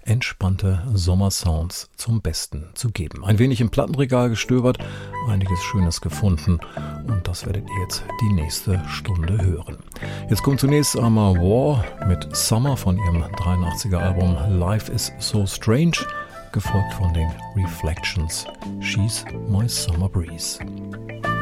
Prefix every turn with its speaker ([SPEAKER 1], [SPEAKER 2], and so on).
[SPEAKER 1] entspannte Sommersounds zum Besten zu geben. Ein wenig im Plattenregal gestöbert, einiges Schönes gefunden und das werdet ihr jetzt die nächste Stunde hören. Jetzt kommt zunächst einmal War mit Summer von ihrem 83er Album Life is So Strange, gefolgt von den Reflections, She's My Summer Breeze.